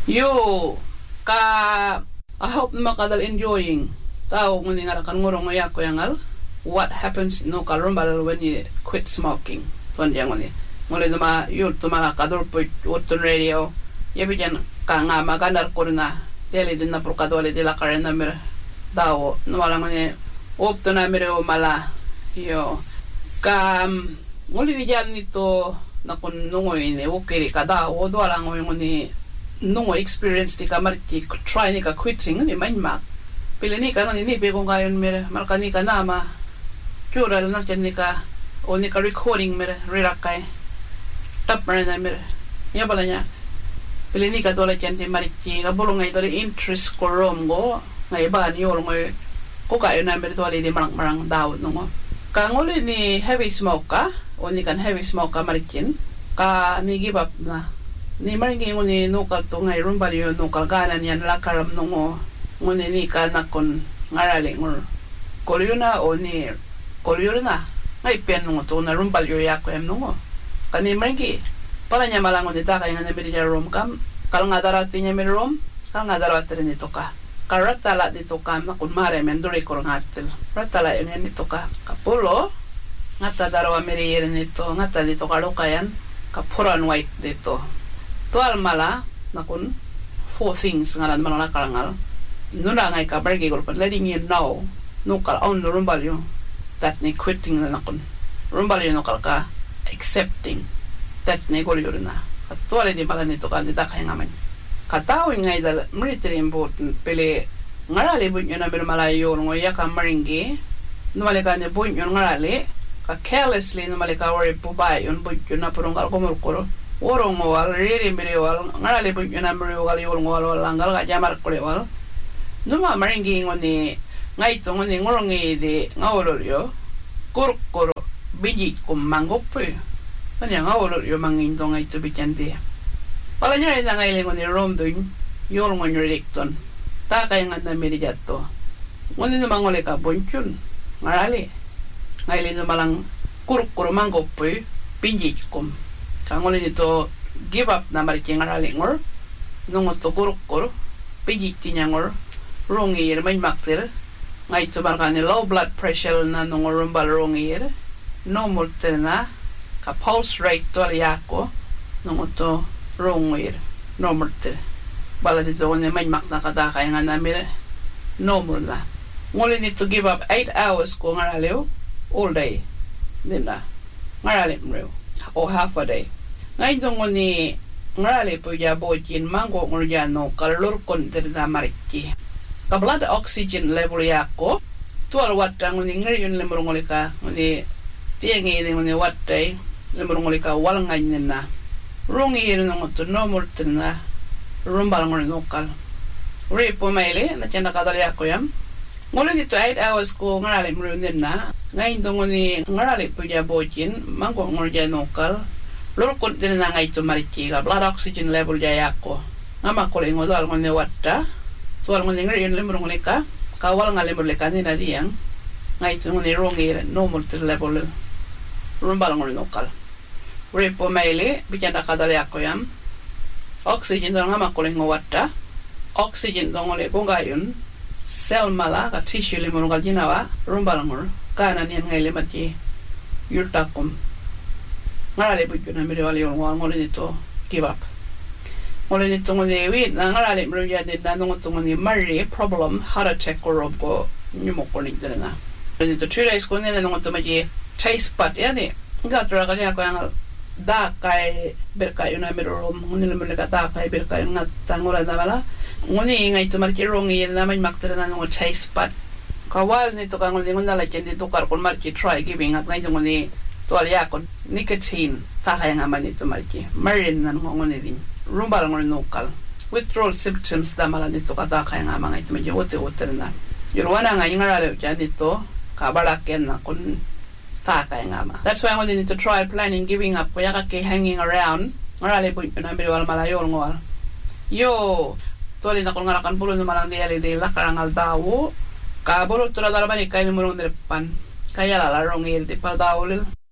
Yo, I hope makadal enjoying. Tao nguni ngarakan ngurong ngayako yangal. What happens no karumbal when you quit smoking? Tonjang nguni. Nguli tuma yul tuma kadul put utun radio. Yabijan ka nga magandar kurna. Deli din na prokadwali dila karena mir. Tao numala nguni opto na mir o mala. Yo, nguli dijal nito nakun nungoy ni ukiri kada o doala nguni nungo experience ti kamarti try ni ka quitting ni manmak pila ni ka ni pe kung kayon mer marka ni ka nama cural na chen ni ka o ni ka recording mer rirakay tap mer na mer ya bala nya pila ni ka dola chen ti marti ka bulong ay dori interest ko rom go ngay ba ni ol ngoy ko kayon na mer doli di marang daw nungo ka ngoli ni heavy smoke ka o ni kan heavy smoke ka martin ka ni give up na ni maringi ngoni nukal to ngay rumbal yo nukal ganan yan lakaram nungo ngoni ni ka nakon ngarali ngur koryuna o ni koryuna ngay pen nungo to na rumbal yo yako em nungo kani maringi pala nya malango ni taka nga nabiri ya rom kam kal nga darati nya mi rom kal nga darati rin ito ka karatala dito ka nakon mare menduri kor ngatil ratala yun yan ito ka kapulo ngata darawa miri rin ito ngata dito ka lukayan kapuran white dito tual mala nakun 4 things ngalan manala karangal nuna ngai ka bargi gol but letting you know nukal on the rumbal yo that ni quitting na nakun rumbal yo nukal ka accepting that ni gol yo na tual di mala nito ka dita kay ngaman kataw ngai dal military important pele ngarali bun yo na bir malayo ngoya ka maringi numale ka ne bun yo ngarali ka carelessly numale ka worry pubay yon bun yo na purungal komurkoro Orang wal riri miriwal ngarali bun yuna miriwal yung wal langgal ka jamar kulewal numa maringi ngoni ngai to ngoni ngolongi de ngawolol yo kur biji kum mangope kanya ngawolol yo mangin to ngai to bichante pala nya ina ngai ngoni rom doin yor ngoni rekton ta kay nganda mirijato ngoni numa ngole ka bonchun ngarali ngai le malang kur mangope biji kum kangolin ito give up na mariking aralingor nung ito kuruk pigiti nyangor rongir may maktir ngay ito marka ni low blood pressure na nung rumbal rongir no multir na ka pulse rate to aliyako nung ito rongir no multir bala dito kung may mak na kadakay nga namir no mula ngolin ito give up 8 hours ko ngaraliw all day din na ngaralim rew o half a day. Ngayon ko ni ngarali po ya bojin mango ngurjano kalor konter na mariki. Ka blood oxygen level yako tual watang ni ngayon lemurungolika ni tiengi ni watay lemurungolika wal ngayon na rungi no to normal na rumbal ngornokal. Repo maile na tiyan nakadali ako yam. Ngolin dito 8 hours ko ngarali mrunin na ngayon ko ni ngarali po ya bojin mango ngurjano kal lor konten na ngay to mariki ka blood oxygen level jaya ko ngama ko lengo dal ngone watta so al ngone ngir lemrong leka kawal ngale leka ni na diang ngay to ngone rongi normal level rumbal ngone nokal repo maile bijanda kadale ako yam oxygen dal ngama ko lengo watta oxygen dal ngole bongayon cell mala ka tissue lemrong gal jinawa rumbal ngor kana ni ngay lemati yultakum ngarali bujyo na miriwali yung ngolin ito give up ngolin ito ngoni wait na ngarali mriwya din na nung ito ngoni mari problem heart attack ko rob ko nyumok ko nito na ngolin ito 2 days ko nila nung ito maji taste bud yan eh nga tura ka niya ko yung dakay berkay na mirom ngoni lamang ka dakay berkay nga tangulan na bala ngoni nga ito marki rongi yan naman maktira na nung taste bud kawal nito ka ngoni ngon nalagyan dito karkon marki try giving up ngayon ngoni tual yakon nicotine takay nga man ito marki marin nan ngoni din rumbal ngoni nokal withdrawal symptoms da mala dito katakay nga mga ito medyo wote na yurwana nga yung ngarali dyan dito kabalakyan na kun takay nga ma that's why ngoni need to try planning giving up kaya kaki hanging around ngarali po yun nabiriwal malayol ngwal yo tuwali na kung ngarakan pulo na malang diyali dila karangal dawo kabulot tura dalaman ikain murong depan kaya lalarong il di pa daw lil